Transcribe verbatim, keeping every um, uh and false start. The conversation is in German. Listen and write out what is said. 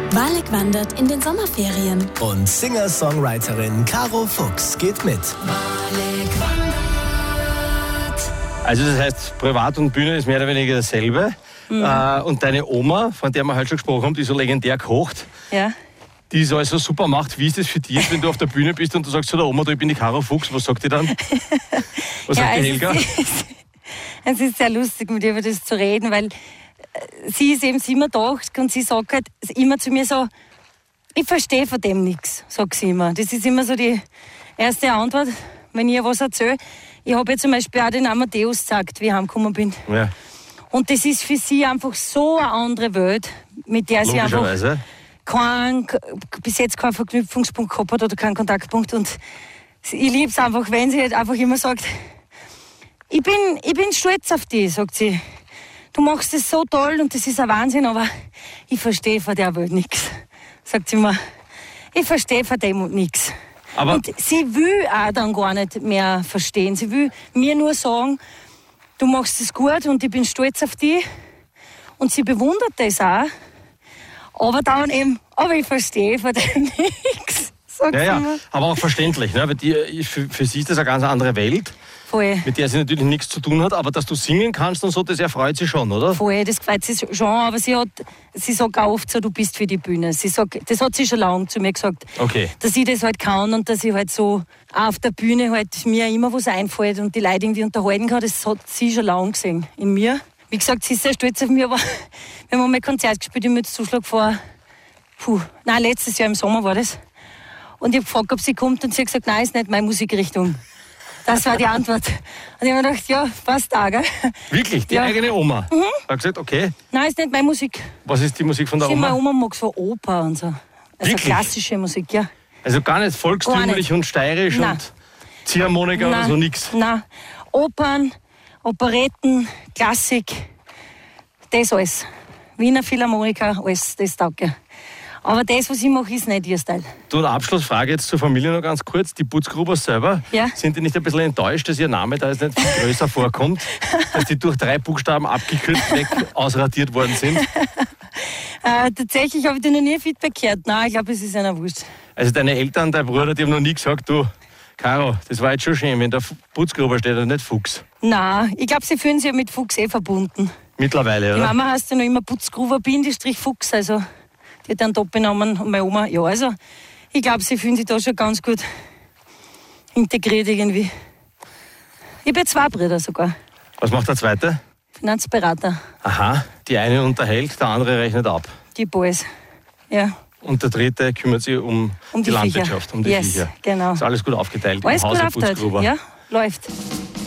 Walek wandert in den Sommerferien. Und Singer-Songwriterin Caro Fuchs geht mit. Walek wandert. Also das heißt, Privat und Bühne ist mehr oder weniger dasselbe. Mhm. Äh, und deine Oma, von der wir halt schon gesprochen haben, die so legendär kocht, ja. die es also super macht. Wie ist das für dich, wenn du auf der Bühne bist und du sagst zu der Oma, du, ich bin die Caro Fuchs, was sagt die dann? Was ja, sagt die Helga? Es ist, es ist sehr lustig, mit ihr über das zu reden, weil sie ist eben immer da und sie sagt halt immer zu mir so, ich verstehe von dem nichts, sagt sie immer. Das ist immer so die erste Antwort, wenn ich ihr was erzähle. Ich habe ihr zum Beispiel auch den Amadeus gesagt, wie ich heimgekommen bin. Ja. Und das ist für sie einfach so eine andere Welt, mit der sie einfach kein, bis jetzt keinen Verknüpfungspunkt gehabt hat oder keinen Kontaktpunkt. Und ich liebe es einfach, wenn sie halt einfach immer sagt, ich bin, ich bin stolz auf dich, sagt sie. Du machst das so toll und das ist ein Wahnsinn, aber ich verstehe von der Welt nichts. Sagt sie mir, ich verstehe von dem nichts. Und sie will auch dann gar nicht mehr verstehen. Sie will mir nur sagen, du machst es gut und ich bin stolz auf dich. Und sie bewundert das auch. Aber dann eben, aber ich verstehe von dem nichts. Ja, ja, aber auch verständlich, ne? Weil die, für, für sie ist das eine ganz andere Welt. Voll. Mit der sie natürlich nichts zu tun hat, aber dass du singen kannst und so, das erfreut sie schon, oder? Voll, das gefällt sie schon, aber sie, hat, sie sagt auch oft so, du bist für die Bühne. Sie sagt, das hat sie schon lange zu mir gesagt, okay. Dass ich das halt kann und dass ich halt so auf der Bühne halt mir immer was einfällt und die Leute irgendwie unterhalten kann, das hat sie schon lange gesehen in mir. Wie gesagt, sie ist sehr stolz auf mich, aber wenn wir mal ein Konzert gespielt im Mützzuschlag vor, puh, nein, letztes Jahr im Sommer war das. Und ich habe gefragt, ob sie kommt und sie hat gesagt, nein, ist nicht meine Musikrichtung. Das war die Antwort. Und ich habe mir gedacht, ja, passt da, gell? Wirklich? Die ja. eigene Oma? Mhm. Hat gesagt, okay. Nein, ist nicht meine Musik. Was ist die Musik von der sie Oma? Meine Oma mag so Oper und so. Also wirklich? Klassische Musik, ja. Also gar nicht volkstümlich gar nicht. Und steirisch Nein. Und Ziehharmonika oder so nichts? Nein, Opern, Operetten, Klassik, das alles. Wiener Philharmoniker, alles, das taugt ja. Aber das, was ich mache, ist nicht ihr Style. Du, eine Abschlussfrage jetzt zur Familie noch ganz kurz. Die Putzgrubers selber, ja? Sind die nicht ein bisschen enttäuscht, dass ihr Name da jetzt nicht viel größer vorkommt? Dass die durch drei Buchstaben abgekürzt weg ausradiert worden sind? Äh, tatsächlich habe ich dir noch nie Feedback gehört. Nein, ich glaube, es ist einer wurscht. Also deine Eltern, dein Bruder, die haben noch nie gesagt, du, Caro, das war jetzt schon schön, wenn der Putzgruber steht und nicht Fuchs. Nein, ich glaube, sie fühlen sich ja mit Fuchs eh verbunden. Mittlerweile, oder? Die Mama heißt ja noch immer Putzgruber, Bindestrich Fuchs, also... Die hat einen Doppelnamen und meine Oma, ja, also ich glaube, sie fühlen sich da schon ganz gut integriert irgendwie. Ich habe zwei Brüder sogar. Was macht der zweite? Finanzberater. Aha, die eine unterhält, der andere rechnet ab. Die Boys, ja. Und der dritte kümmert sich um, um die, die Landwirtschaft, Viecher. um die yes, Viecher. Genau. Ist alles gut aufgeteilt alles im Hause gut aufgeteilt, ja, läuft.